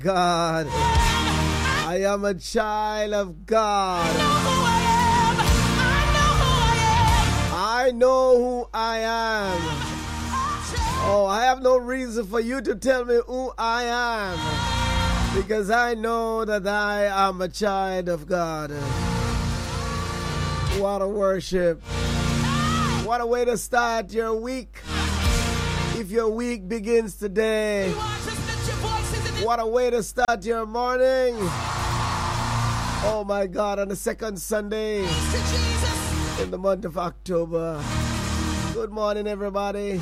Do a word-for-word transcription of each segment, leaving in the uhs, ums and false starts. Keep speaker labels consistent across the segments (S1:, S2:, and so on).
S1: God. I am a child of God. I know who I am. Oh, I have no reason for you to tell me who I am, because I know that I am a child of God. What a worship. What a way to start your week. If your week begins today, what a way to start your morning. Oh my God, on the second Sunday in the month of October. Good morning, everybody.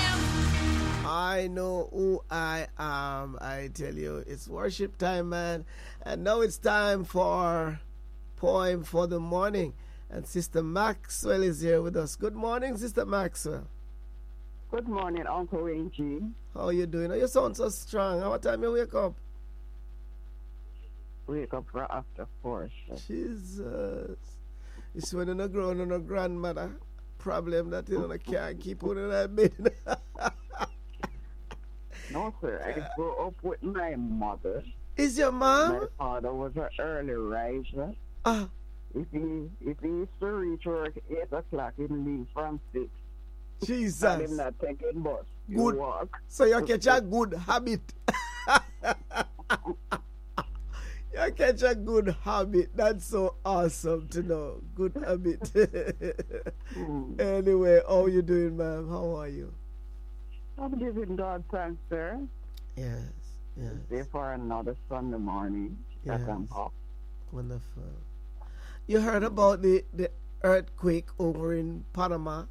S1: I know who I am. I tell you, it's worship time, man. And now it's time for Poem for the Morning. And Sister Maxwell is here with us. Good morning, Sister Maxwell.
S2: Good morning, Uncle Angie.
S1: How are you doing? Oh, you sound so strong. How time you wake up?
S2: Wake up right after four.
S1: Jesus. It's when you're grown and a grandmother. Problem that you know, can't keep on in that bed.
S2: No, sir. I grew up with my mother.
S1: Is your mom?
S2: My father was an early riser.
S1: Ah.
S2: If he if he used to reach work at eight o'clock, he'd leave from six.
S1: Jesus.
S2: And him not taking bus.
S1: Good.
S2: Walk.
S1: So you catch a good habit. You catch a good habit. That's so awesome to know. Good habit. mm. Anyway, how are you doing, ma'am? How are you?
S2: I'm giving God thanks, sir.
S1: Yes, yes.
S2: Day for another Sunday morning.
S1: Yes.
S2: That I'm up.
S1: Wonderful. You heard about the, the earthquake over in Panama?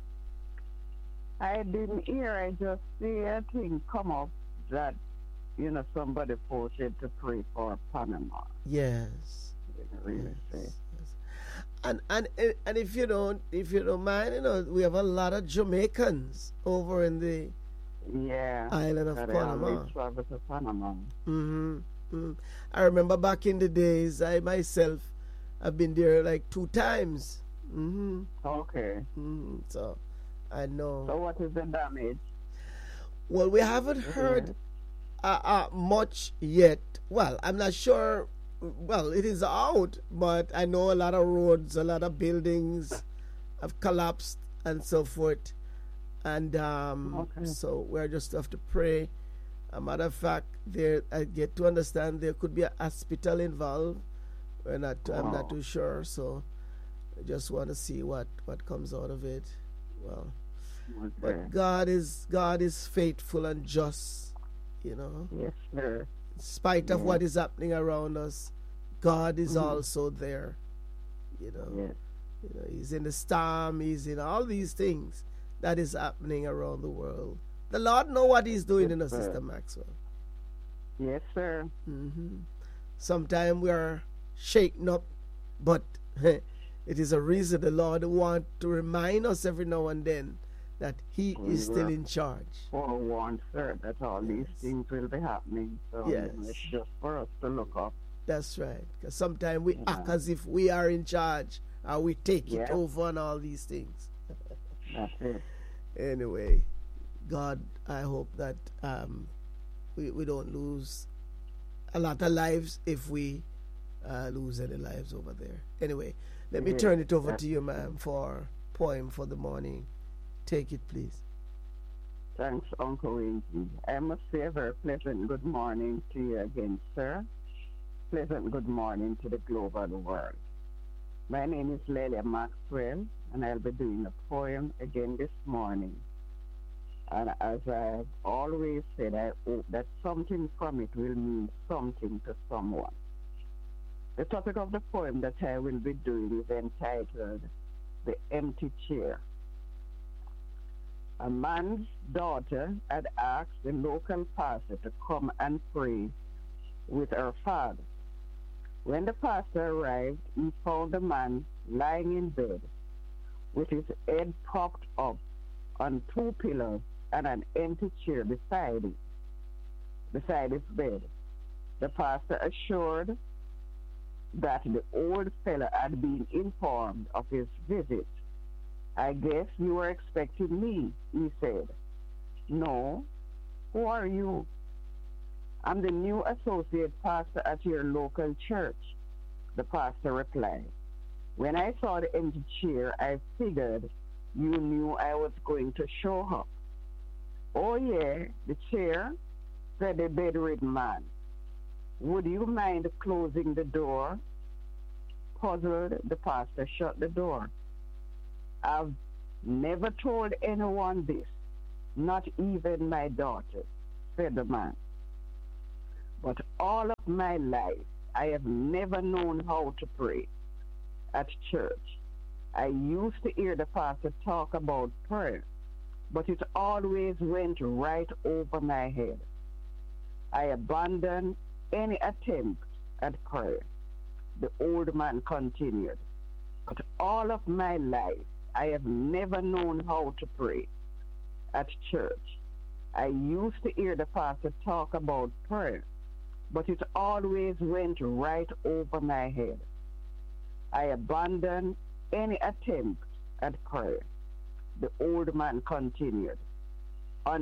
S2: I didn't hear. I just see a thing come up that, you know, somebody posted to pray for Panama.
S1: Yes.
S2: Really
S1: yes. yes. And and and if you don't if you don't mind, you know, we have a lot of Jamaicans over in the
S2: yeah
S1: island of Panama.
S2: Travel to Panama.
S1: Mm-hmm. Mm. I remember back in the days, I myself have been there like two times. Mm-hmm.
S2: Okay.
S1: Mm-hmm. So I know.
S2: So what is the damage?
S1: Well, we haven't heard uh, uh, much yet. Well, I'm not sure. Well, it is out, but I know a lot of roads, a lot of buildings have collapsed and so forth. And um,
S2: okay.
S1: so we just have to pray. A matter of fact, there I get to understand there could be a hospital involved. We're not. Wow. I'm not too sure. So I just want to see what, what comes out of it. Well,
S2: okay.
S1: But God is God is faithful and just. You know.
S2: Yes, sir.
S1: In spite of
S2: yes.
S1: what is happening around us, God is
S2: mm-hmm.
S1: also there. You know.
S2: Yes.
S1: You know, He's in the storm. He's in all these things that is happening around the world. The Lord know what He's doing
S2: yes,
S1: in us,
S2: sir.
S1: Sister Maxwell.
S2: Yes, sir.
S1: Mm-hmm. Sometimes we are shaken up, but it is a reason the Lord wants to remind us every now and then that He
S2: we
S1: is still in charge.
S2: Forewarned, sir, that all
S1: yes.
S2: these things will be happening. So
S1: yes.
S2: it's just for us to look up.
S1: That's right. Because sometimes we
S2: yeah.
S1: act as if we are in charge, or we take
S2: yeah.
S1: it over and all these things.
S2: That's it.
S1: Anyway, God, I hope that um, we, we don't lose a lot of lives if we uh, lose any lives over there. Anyway, let me
S2: yeah.
S1: turn it over
S2: That's
S1: to you, ma'am, for Poem for the Morning. Take it, please.
S2: Thanks, Uncle Winky. I must say a very pleasant good morning to you again, sir. Pleasant good morning to the global world. My name is Lelia Maxwell, and I'll be doing a poem again this morning. And as I've always said, I hope that something from it will mean something to someone. The topic of the poem that I will be doing is entitled The Empty Chair. A man's daughter had asked the local pastor to come and pray with her father. When the pastor arrived, he found the man lying in bed with his head propped up on two pillows and an empty chair beside it, beside his bed. The pastor assured that the old fellow had been informed of his visit. I guess you were expecting me, he said. No, who are you? I'm the new associate pastor at your local church, the pastor replied. When I saw the empty chair, I figured you knew I was going to show up. Oh, yeah, the chair, said the bedridden man. Would you mind closing the door? Puzzled, the pastor shut the door. I've never told anyone this, not even my daughter, said the man. But all of my life, I have never known how to pray. At church, I used to hear the pastor talk about prayer, but it always went right over my head. I abandoned any attempt at prayer, the old man continued. But all of my life, I have never known how to pray. At church, I used to hear the pastor talk about prayer, but it always went right over my head. I abandoned any attempt at prayer, the old man continued.